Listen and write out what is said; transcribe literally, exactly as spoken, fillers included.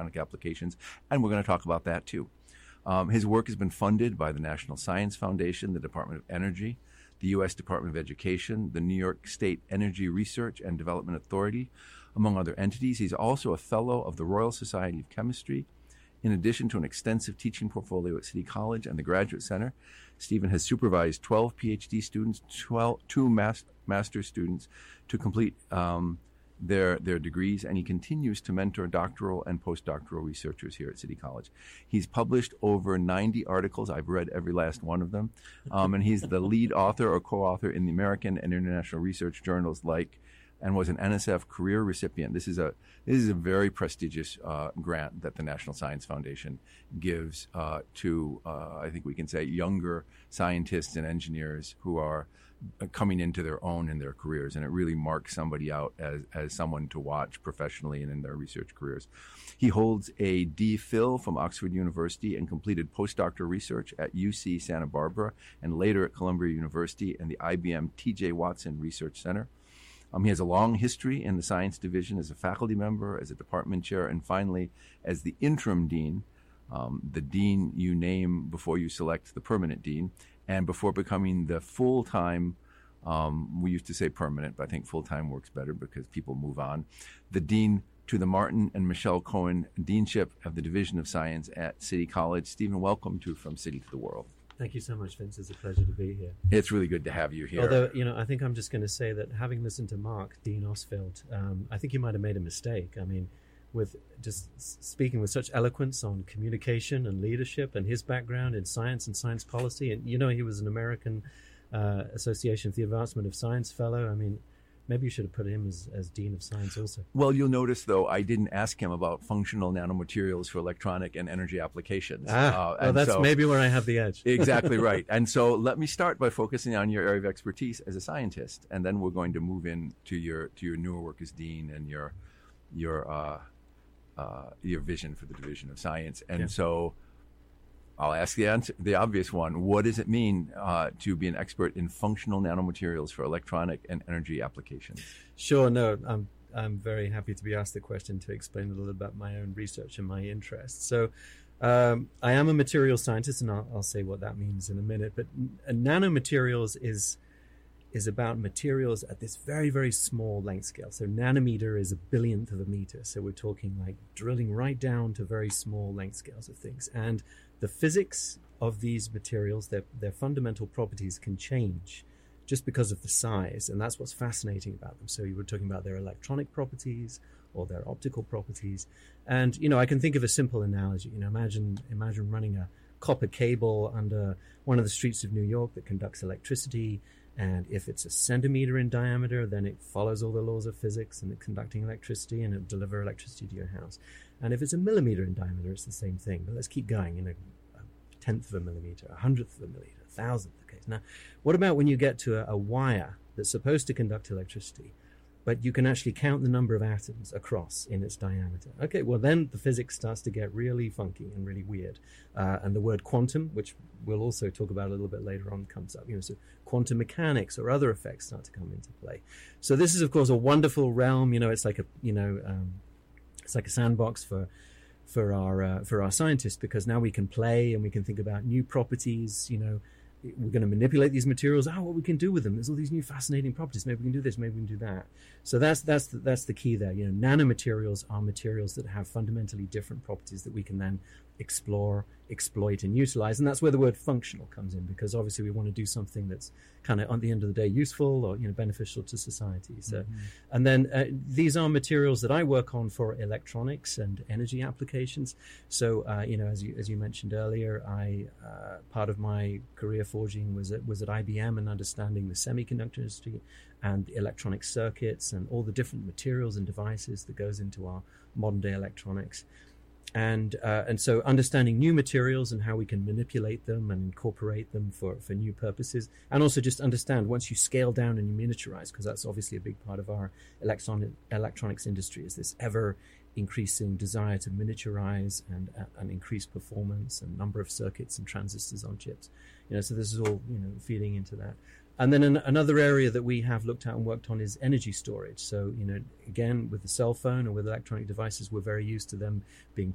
electronic applications, and we're going to talk about that too. Um, his work has been funded by the National Science Foundation, the Department of Energy, the U S Department of Education, the New York State Energy Research and Development Authority, among other entities. He's also a fellow of the Royal Society of Chemistry. In addition to an extensive teaching portfolio at City College and the Graduate Center, Stephen has supervised twelve PhD students, twelve, two mas- master students to complete um, their their degrees, and he continues to mentor doctoral and postdoctoral researchers here at City College. He's published over ninety articles. I've read every last one of them. Um, and he's the lead author or co-author in the American and international research journals like, and was an N S F career recipient. This is a this is a very prestigious uh, grant that the National Science Foundation gives uh, to, uh, I think we can say, younger scientists and engineers who are coming into their own in their careers, and it really marks somebody out as, as someone to watch professionally and in their research careers. He holds a D Phil from Oxford University and completed postdoctoral research at U C Santa Barbara and later at Columbia University and the I B M T J Watson Research Center. Um, he has a long history in the science division as a faculty member, as a department chair, and finally as the interim dean, um, the dean you name before you select the permanent dean, and before becoming the full-time, um, we used to say permanent, but I think full-time works better because people move on, the dean to the Martin and Michelle Cohen Deanship of the Division of Science at City College. Stephen, welcome to From City to the World. Thank you so much, Vince. It's a pleasure to be here. It's really good to have you here. Although, you know, I think I'm just going to say that having listened to Mark, Dean Osfeld, um, I think you might have made a mistake. I mean, with just speaking with such eloquence on communication and leadership and his background in science and science policy. And, you know, he was an American uh, Association for the Advancement of Science fellow. I mean, maybe you should have put him as, as Dean of Science also. Well, you'll notice, though, I didn't ask him about functional nanomaterials for electronic and energy applications. Ah, uh, well, that's so, maybe where I have the edge. Exactly right. And so let me start by focusing on your area of expertise as a scientist, and then we're going to move into your to your newer work as Dean and your your uh, uh, your vision for the Division of Science. And yeah. so I'll ask the answer, the obvious one. What does it mean uh, to be an expert in functional nanomaterials for electronic and energy applications? Sure. No, I'm, I'm very happy to be asked the question to explain a little about my own research and my interests. So um, I am a materials scientist, and I'll, I'll say what that means in a minute. But n- nanomaterials is is about materials at this very, very small length scale. So nanometer is a billionth of a meter. So we're talking like drilling right down to very small length scales of things. And the physics of these materials, their, their fundamental properties can change just because of the size. And that's what's fascinating about them. So you were talking about their electronic properties or their optical properties. And, you know, I can think of a simple analogy. You know, imagine, imagine running a copper cable under one of the streets of New York that conducts electricity. And if it's a centimeter in diameter, then it follows all the laws of physics and it's conducting electricity and it'll deliver electricity to your house. And if it's a millimeter in diameter, it's the same thing. But let's keep going, you know, a tenth of a millimeter, a hundredth of a millimeter, a thousandth of a case. Now, what about when you get to a, a wire that's supposed to conduct electricity, but you can actually count the number of atoms across in its diameter? Okay, well, then the physics starts to get really funky and really weird. Uh, and the word quantum, which we'll also talk about a little bit later on, comes up. You know, so quantum mechanics or other effects start to come into play. So this is, of course, a wonderful realm. You know, it's like a, you know, um, it's like a sandbox for for our uh, for our scientists, because now we can play and we can think about new properties. You know, we're going to manipulate these materials. Oh, what we can do with them? There's all these new fascinating properties. Maybe we can do this. Maybe we can do that. So that's that's the, that's the key there. You know, nanomaterials are materials that have fundamentally different properties that we can then explore, exploit, and utilize. And that's where the word functional comes in, because obviously we want to do something that's kind of, at the end of the day, useful or, you know, beneficial to society. So, mm-hmm. and then uh, these are materials that I work on for electronics and energy applications. So, uh, you know, as you as you mentioned earlier, I uh, part of my career forging was at, was at I B M and understanding the semiconductor industry and electronic circuits and all the different materials and devices that goes into our modern day electronics. And uh, and so understanding new materials and how we can manipulate them and incorporate them for, for new purposes, and also just understand once you scale down and you miniaturize, because that's obviously a big part of our electronic electronics industry, is this ever increasing desire to miniaturize and uh, and increase performance and number of circuits and transistors on chips. You know, so this is all, you know, feeding into that. And then an, another area that we have looked at and worked on is energy storage. So, you know, again, with the cell phone or with electronic devices, we're very used to them being